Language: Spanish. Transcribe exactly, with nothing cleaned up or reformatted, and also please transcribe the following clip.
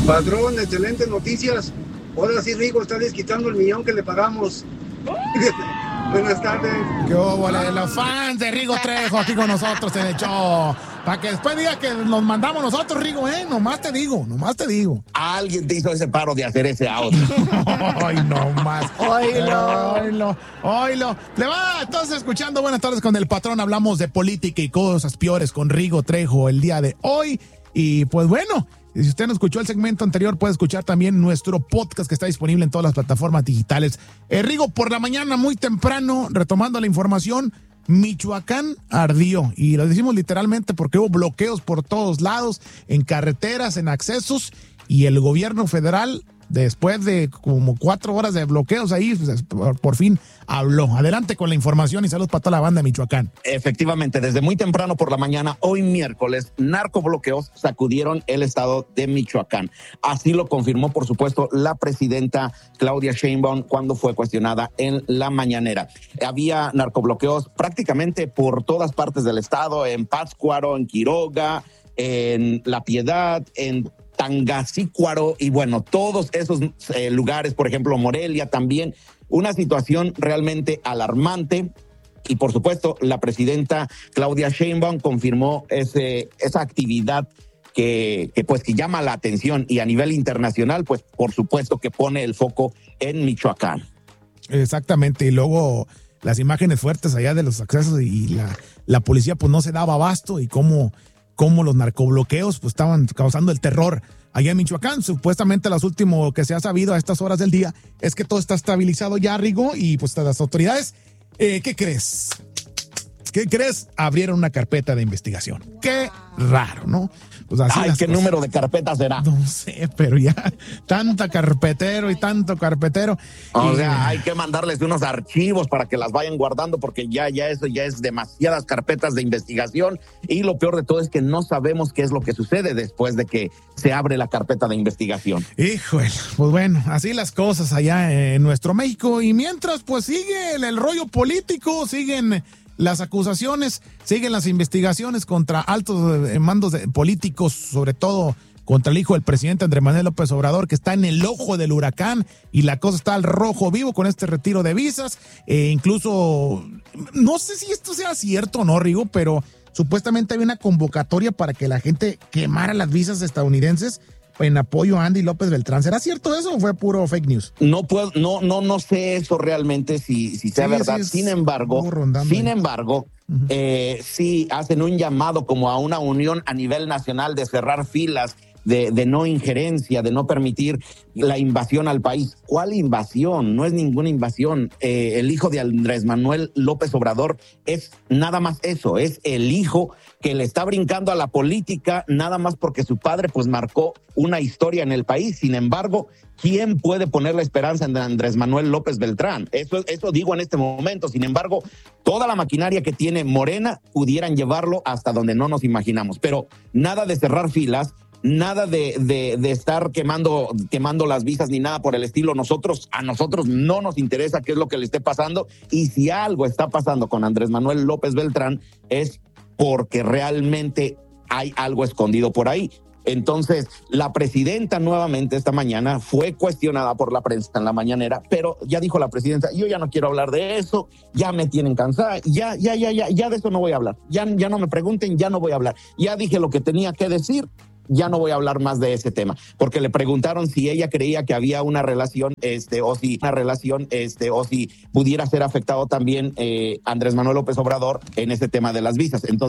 Patrón, excelentes noticias. Ahora sí, Rigo, está desquitando el millón que le pagamos. Buenas tardes. ¿Qué hubo, los fans de Rigo Trejo aquí con nosotros en el show? Para que después diga que nos mandamos nosotros, Rigo, ¿eh? Nomás te digo, nomás te digo. Alguien te hizo ese paro de hacer ese audio. Ay, no más. Oílo. Oílo, oílo. Le va, entonces, escuchando Buenas Tardes con el Patrón. Hablamos de política y cosas peores con Rigo Trejo el día de hoy. Y pues bueno, si usted no escuchó el segmento anterior, puede escuchar también nuestro podcast que está disponible en todas las plataformas digitales. Eh, Rigo, por la mañana, muy temprano, retomando la información, Michoacán ardió. Y lo decimos literalmente porque hubo bloqueos por todos lados, en carreteras, en accesos, y el gobierno federal, después de como cuatro horas de bloqueos ahí, pues, por, por fin habló. Adelante con la información y saludos para toda la banda de Michoacán. Efectivamente, desde muy temprano por la mañana, hoy miércoles, narcobloqueos sacudieron el estado de Michoacán. Así lo confirmó, por supuesto, la presidenta Claudia Sheinbaum cuando fue cuestionada en la mañanera. Había narcobloqueos prácticamente por todas partes del estado, en Pátzcuaro, en Quiroga, en La Piedad, en Tangasícuaro y bueno, todos esos eh, lugares, por ejemplo, Morelia también, una situación realmente alarmante. Y por supuesto, la presidenta Claudia Sheinbaum confirmó ese, esa actividad que, que pues que llama la atención y a nivel internacional, pues por supuesto que pone el foco en Michoacán. Exactamente, y luego las imágenes fuertes allá de los accesos y la, la policía pues no se daba abasto y cómo... cómo los narcobloqueos pues estaban causando el terror allá en Michoacán. Supuestamente lo último que se ha sabido a estas horas del día es que todo está estabilizado ya, Rigo, y pues las autoridades, eh, ¿qué crees? ¿Qué crees? Abrieron una carpeta de investigación. Qué raro, ¿no? Pues así Ay, ¿qué cosas. Número de carpeta será? No sé, pero ya tanta carpetero y tanto carpetero. O y, sea, hay que mandarles unos archivos para que las vayan guardando porque ya, ya eso ya es demasiadas carpetas de investigación y lo peor de todo es que no sabemos qué es lo que sucede después de que se abre la carpeta de investigación. Híjole, pues bueno, así las cosas allá en nuestro México y mientras pues sigue el, el rollo político, siguen las acusaciones, siguen las investigaciones contra altos mandos de, políticos, sobre todo contra el hijo del presidente Andrés Manuel López Obrador, que está en el ojo del huracán y la cosa está al rojo vivo con este retiro de visas. Eh, incluso, no sé si esto sea cierto o no, Rigo, pero supuestamente había una convocatoria para que la gente quemara las visas estadounidenses en apoyo a Andy López Beltrán. ¿Será cierto eso o fue puro fake news? No puedo, no, no, no sé eso realmente si, si sea sí, verdad. Sí, sin embargo, sin embargo, uh-huh. eh, sí hacen un llamado como a una unión a nivel nacional de cerrar filas, de, de no injerencia, de no permitir la invasión al país. ¿Cuál invasión? No es ninguna invasión. Eh, el hijo de Andrés Manuel López Obrador es nada más eso, es el hijo que le está brincando a la política nada más porque su padre pues marcó una historia en el país. Sin embargo, ¿quién puede poner la esperanza en Andrés Manuel López Beltrán? Eso, eso digo en este momento. Sin embargo, toda la maquinaria que tiene Morena pudieran llevarlo hasta donde no nos imaginamos. Pero nada de cerrar filas, nada de, de, de estar quemando, quemando las visas ni nada por el estilo. Nosotros, a nosotros no nos interesa qué es lo que le esté pasando. Y si algo está pasando con Andrés Manuel López Beltrán es porque realmente hay algo escondido por ahí. Entonces, la presidenta nuevamente esta mañana fue cuestionada por la prensa en la mañanera, pero ya dijo la presidenta, yo ya no quiero hablar de eso, ya me tienen cansada, ya, ya, ya, ya, ya de eso no voy a hablar, ya, ya no me pregunten, ya no voy a hablar, ya dije lo que tenía que decir, ya no voy a hablar más de ese tema, porque le preguntaron si ella creía que había una relación, este, o si una relación, este, o si pudiera ser afectado también eh, Andrés Manuel López Obrador en ese tema de las visas. Entonces,